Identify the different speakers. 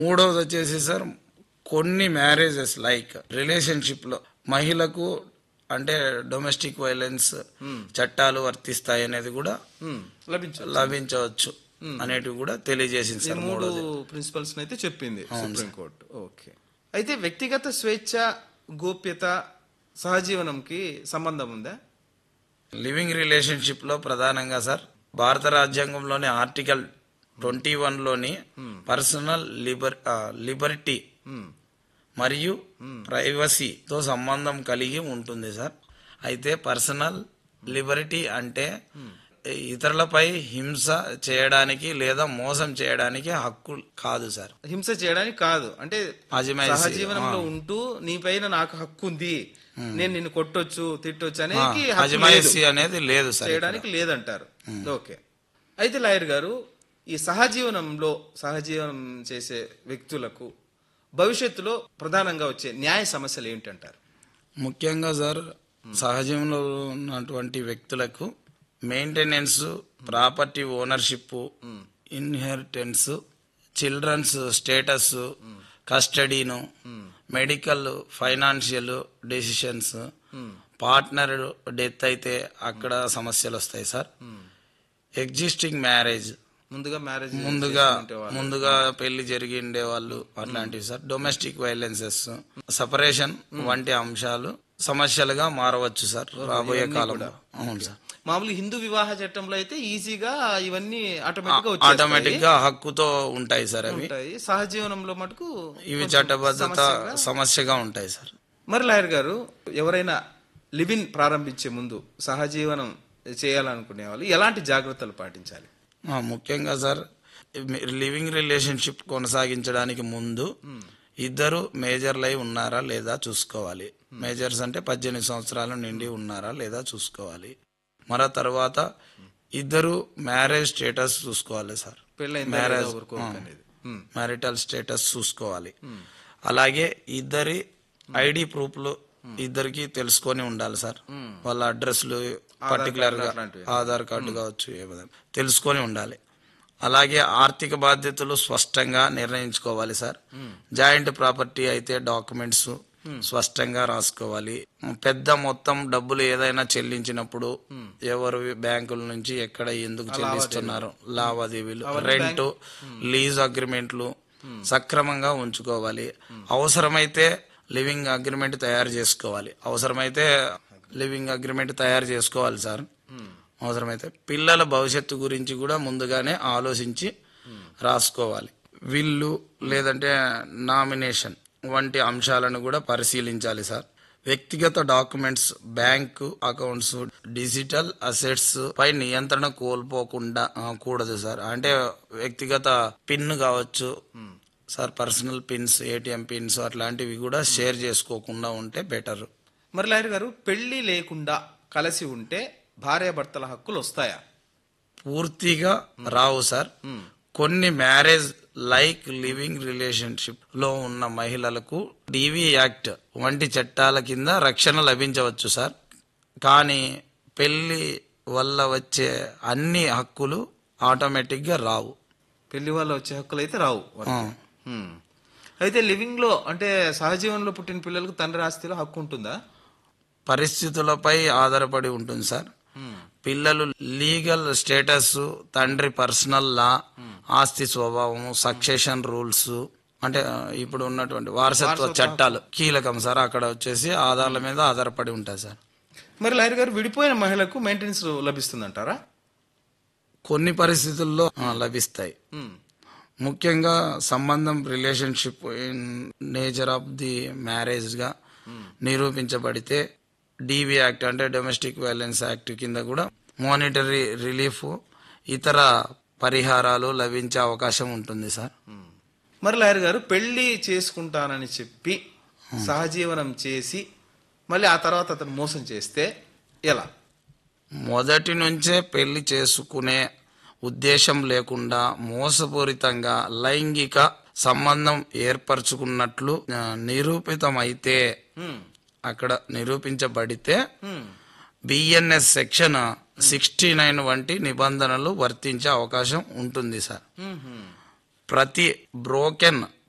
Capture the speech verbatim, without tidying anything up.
Speaker 1: మూడవది వచ్చేసి సార్, కొన్ని మ్యారేజెస్ లైక్ రిలేషన్షిప్లో మహిళకు అంటే డొమెస్టిక్ వైలెన్స్ చట్టాలు వర్తిస్తాయి అనేది కూడా
Speaker 2: లభించాలి
Speaker 1: లభించవచ్చు అనేటివి కూడా తెలియజేసింది సార్.
Speaker 2: మూడు
Speaker 1: మూడోది
Speaker 2: ప్రిన్సిపల్స్ అయితే చెప్పింది సుప్రీంకోర్టు. ఓకే. అయితే వ్యక్తిగత స్వేచ్ఛ, గోప్యత, సహజీవనంకి సంబంధం ఉందా?
Speaker 1: లివింగ్ రిలేషన్షిప్ లో ప్రధానంగా సార్ భారత రాజ్యాంగంలోని ఆర్టికల్ ట్వంటీ వన్ లోని పర్సనల్ లిబర్ లిబర్టీ మరియు ప్రైవసీతో సంబంధం కలిగి ఉంటుంది సార్. అయితే పర్సనల్ లిబర్టీ అంటే ఇతరులపై హింస చేయడానికి లేదా మోసం చేయడానికి హక్కు కాదు సార్.
Speaker 2: హింస చేయడానికి కాదు అంటే
Speaker 1: అజమాయిషీ.
Speaker 2: సహజీవనంలో ఉంటూ నీ పైన నాకు హక్కు ఉంది, నేను నిన్ను కొట్టొచ్చు, తిట్టొచ్చు అనేది హక్కు
Speaker 1: అజమాయిషీ
Speaker 2: లేదు.
Speaker 1: అనేది లేదు సార్,
Speaker 2: చేయడానికి లేదంటారు. ఓకే. అయితే లాయర్ గారు, ఈ సహజీవనంలో సహజీవనం చేసే వ్యక్తులకు భవిష్యత్తులో ప్రధానంగా వచ్చే న్యాయ సమస్యలు ఏంటంటారు?
Speaker 1: ముఖ్యంగా సార్ సహజీవనంలో ఉన్నటువంటి వ్యక్తులకు maintenance, property ownership, inheritance, children's status, కస్టడీను, medical, financial decisions, partner death అయితే అక్కడ సమస్యలు వస్తాయి సార్. ఎగ్జిస్టింగ్ మ్యారేజ్
Speaker 2: ముందుగా మ్యారేజ్
Speaker 1: ముందుగా ముందుగా పెళ్లి జరిగి ఉండే వాళ్ళు అట్లాంటివి సార్. డొమెస్టిక్ వైలెన్సెస్, సపరేషన్ వంటి అంశాలు సమస్యలుగా మారవచ్చు సార్ రాబోయే కాలంలో. అవును సార్.
Speaker 2: మామూలు హిందూ వివాహ చట్టంలో అయితే ఈజీగా ఇవన్నీ ఆటోమేటిక్ గా
Speaker 1: ఆటోమేటిక్ గా హక్కుతో ఉంటాయి సార్ అవి.
Speaker 2: ఉంటాయి. సహజీవనంలో మటుకు
Speaker 1: ఇవి చట్టబద్ధత సమస్యగా ఉంటాయి సార్.
Speaker 2: మరి లాయర్ గారు, ఎవరైనా లివింగ్ ప్రారంభించే ముందు సహజీవనం చేయాలనుకునే వాళ్ళు ఎలాంటి జాగ్రత్తలు పాటించాలి?
Speaker 1: ఆ, ముఖ్యంగా సార్ లివింగ్ రిలేషన్షిప్ కొనసాగించడానికి ముందు ఇద్దరు మేజర్లు అయి ఉన్నారా లేదా చూసుకోవాలి. మేజర్స్ అంటే పద్దెనిమిది సంవత్సరాల నిండి ఉన్నారా లేదా చూసుకోవాలి. మరో తర్వాత ఇద్దరు మ్యారేజ్ స్టేటస్ చూసుకోవాలి సార్. మ్యారేజ్ మ్యారిటల్ స్టేటస్ చూసుకోవాలి. అలాగే ఇద్దరి ఐడి ప్రూఫ్లు ఇద్దరికి తెలుసుకొని ఉండాలి సార్. వాళ్ళ అడ్రస్లు పర్టికులర్ గా ఆధార్ కార్డు కావచ్చు ఏమైనా తెలుసుకొని ఉండాలి. అలాగే ఆర్థిక బాధ్యతలు స్పష్టంగా నిర్ణయించుకోవాలి సార్. జాయింట్ ప్రాపర్టీ అయితే డాక్యుమెంట్స్ స్పష్టంగా రాసుకోవాలి. పెద్ద మొత్తం డబ్బులు ఏదైనా చెల్లించినప్పుడు ఎవరు బ్యాంకుల నుంచి ఎక్కడ ఎందుకు చెల్లిస్తున్నారు, లావాదేవీలు, రెంట్, లీజ్ అగ్రిమెంట్లు సక్రమంగా ఉంచుకోవాలి. అవసరమైతే లివింగ్ అగ్రిమెంట్ తయారు చేసుకోవాలి. అవసరమైతే లివింగ్ అగ్రిమెంట్ తయారు చేసుకోవాలి సార్. అవసరమైతే పిల్లల భవిష్యత్తు గురించి కూడా ముందుగానే ఆలోచించి రాసుకోవాలి. విల్లు లేదంటే నామినేషన్ వంటి అంశాలను కూడా పరిశీలించాలి సార్. వ్యక్తిగత documents, bank accounts, digital assets పై నియంత్రణ కోల్పోకుండా కూడదు సార్. అంటే వ్యక్తిగత పిన్ కావచ్చు sir, personal pins, ATM pins అట్లాంటివి కూడా షేర్ చేసుకోకుండా ఉంటే బెటర్.
Speaker 2: మరి లాయర్ గారు, పెళ్లి లేకుండా కలిసి ఉంటే భార్యాభర్తల హక్కులు వస్తాయా?
Speaker 1: పూర్తిగా రావు సార్. కొన్ని మ్యారేజ్ లైక్ లివింగ్ రిలేషన్షిప్ లో ఉన్న మహిళలకు డివి యాక్ట్ వంటి చట్టాల కింద రక్షణ లభించవచ్చు సార్. కానీ పెళ్లి వల్ల వచ్చే అన్ని హక్కులు ఆటోమేటిక్ గా రావు.
Speaker 2: పెళ్లి వల్ల వచ్చే హక్కులు అయితే రావు. అయితే లివింగ్ లో అంటే సహజీవనంలో పుట్టిన పిల్లలకు తండ్రి ఆస్తిలో హక్కు ఉంటుందా?
Speaker 1: పరిస్థితులపై ఆధారపడి ఉంటుంది సార్. పిల్లలు లీగల్ స్టేటస్, తండ్రి పర్సనల్ లా, ఆస్తి స్వభావము, సక్సెషన్ రూల్స్ అంటే ఇప్పుడు ఉన్నటువంటి వారసత్వ చట్టాలు కీలకం సార్. అక్కడ వచ్చేసి ఆధారాల మీద ఆధారపడి ఉంటాయి సార్.
Speaker 2: మరి లాయర్ గారు, విడిపోయిన మహిళకు మెయింటెనెన్స్ లభిస్తుందంటారా?
Speaker 1: కొన్ని పరిస్థితుల్లో లభిస్తాయి. ముఖ్యంగా సంబంధం relationship in nature of the marriage గా నిరూపించబడితే డివి యాక్ట్ అంటే డొమెస్టిక్ వైలెన్స్ యాక్ట్ కింద కూడా మానిటరీ రిలీఫ్, ఇతర పరిహారాలు లభించే అవకాశం ఉంటుంది సార్.
Speaker 2: మరి లాయర్ గారు, పెళ్లి చేసుకుంటానని చెప్పి సహజీవనం చేసి మళ్ళీ ఆ తర్వాత అతను మోసం చేస్తే ఎలా?
Speaker 1: మొదటి నుంచే పెళ్లి చేసుకునే ఉద్దేశం లేకుండా మోసపూరితంగా లైంగిక సంబంధం ఏర్పరచుకున్నట్లు నిరూపితమైతే, అక్కడ నిరూపించబడితే బిఎన్ఎస్ సెక్షన్ సిక్స్టీ నైన్ వంటి నిబంధనలు వర్తించే అవకాశం ఉంటుంది సార్. ప్రతి బ్రోకెన్